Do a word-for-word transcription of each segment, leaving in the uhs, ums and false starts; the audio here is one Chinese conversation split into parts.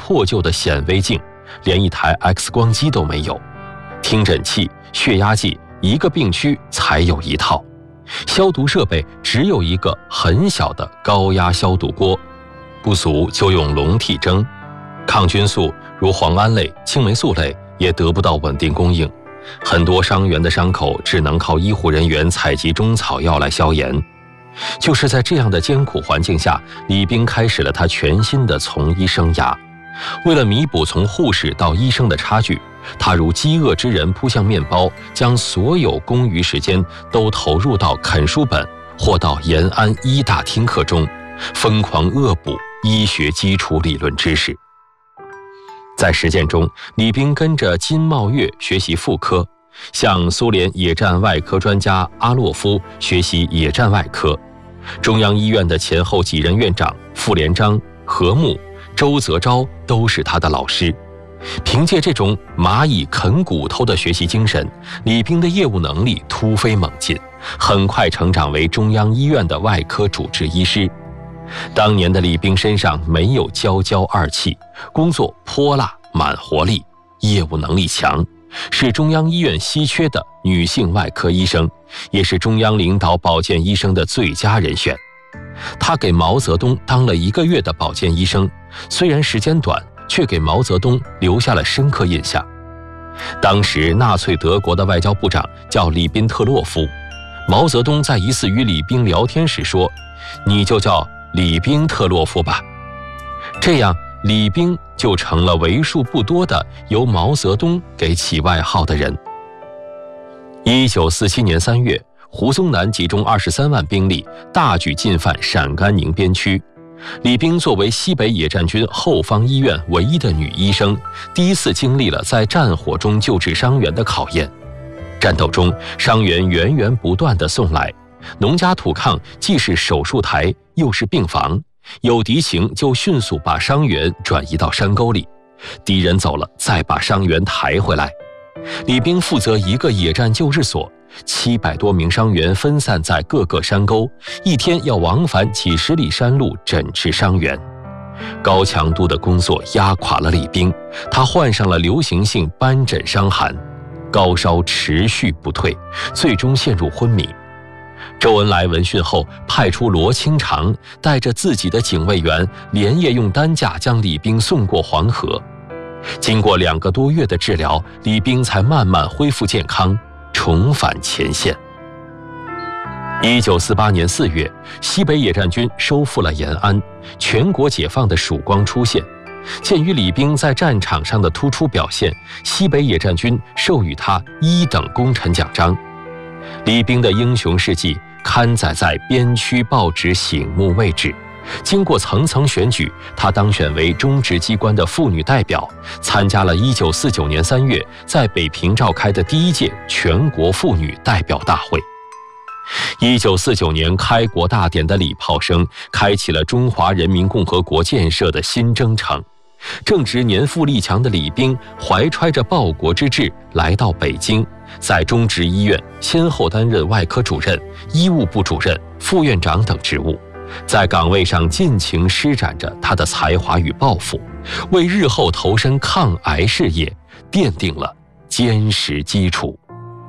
破旧的显微镜，连一台 X 光机都没有，听诊器、血压计一个病区才有一套，消毒设备只有一个很小的高压消毒锅，不俗就用笼屉蒸。抗菌素如磺胺类、青霉素类也得不到稳定供应，很多伤员的伤口只能靠医护人员采集中草药来消炎。就是在这样的艰苦环境下，李冰开始了他全新的从医生涯。为了弥补从护士到医生的差距，他如饥饿之人扑向面包，将所有空余时间都投入到啃书本或到延安医大听课中，疯狂恶补医学基础理论知识。在实践中，李冰跟着金茂月学习妇科，向苏联野战外科专家阿洛夫学习野战外科。中央医院的前后几任院长傅连璋、何牧、周泽钊都是他的老师。凭借这种蚂蚁啃骨头的学习精神，李冰的业务能力突飞猛进，很快成长为中央医院的外科主治医师。当年的李冰身上没有娇娇二气，工作泼辣满活力，业务能力强，是中央医院稀缺的女性外科医生，也是中央领导保健医生的最佳人选。他给毛泽东当了一个月的保健医生，虽然时间短，却给毛泽东留下了深刻印象。当时纳粹德国的外交部长叫里宾特洛夫，毛泽东在一次与李冰聊天时说：“你就叫李宾特洛夫吧。”这样李冰就成了为数不多的由毛泽东给起外号的人。一九四七年三月，胡宗南集中二十三万兵力，大举进犯陕甘宁边区。李冰作为西北野战军后方医院唯一的女医生，第一次经历了在战火中救治伤员的考验。战斗中，伤员源源不断地送来，农家土炕既是手术台，又是病房，有敌情就迅速把伤员转移到山沟里，敌人走了再把伤员抬回来。李冰负责一个野战救治所，七百多名伤员分散在各个山沟，一天要往返几十里山路诊治伤员。高强度的工作压垮了李冰，他患上了流行性斑疹伤寒，高烧持续不退，最终陷入昏迷。周恩来闻讯后，派出罗清长带着自己的警卫员，连夜用担架将李冰送过黄河。经过两个多月的治疗，李冰才慢慢恢复健康，重返前线。一九四八年四月，西北野战军收复了延安，全国解放的曙光出现。鉴于李冰在战场上的突出表现，西北野战军授予他一等功臣奖章。李冰的英雄事迹刊载在边区报纸醒目位置。经过层层选举，他当选为中直机关的妇女代表，参加了一九四九年三月在北平召开的第一届全国妇女代表大会。一九四九年开国大典的礼炮声，开启了中华人民共和国建设的新征程。正值年富力强的李冰，怀揣着报国之志来到北京，在中直医院先后担任外科主任、医务部主任、副院长等职务，在岗位上尽情施展着他的才华与抱负，为日后投身抗癌事业奠定了坚实基础。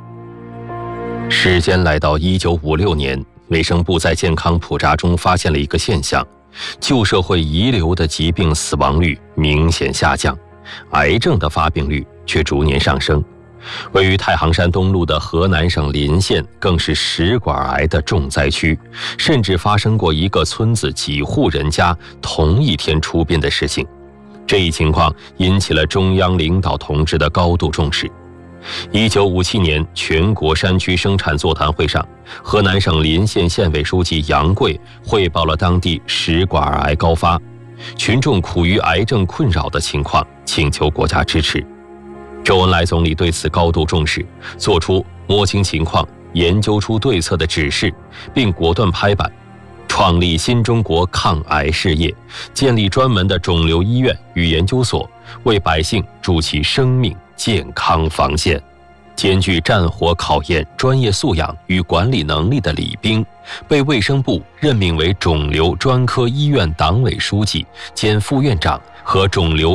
时间来到一九五六年，卫生部在健康普查中发现了一个现象，旧社会遗留的疾病死亡率明显下降，癌症的发病率却逐年上升。位于太行山东麓的河南省临县更是食管癌的重灾区，甚至发生过一个村子几户人家同一天出殡的事情。这一情况引起了中央领导同志的高度重视。一九五七年全国山区生产座谈会上，河南省临县县委书记杨贵汇报了当地食管癌高发，群众苦于癌症困扰的情况，请求国家支持。周恩来总理对此高度重视，作出摸清情况、研究出对策的指示，并果断拍板，创立新中国抗癌事业，建立专门的肿瘤医院与研究所，为百姓筑起生命健康防线。兼具战火考验专业素养与管理能力的李冰，被卫生部任命为肿瘤专科医院党委书记兼副院长和肿瘤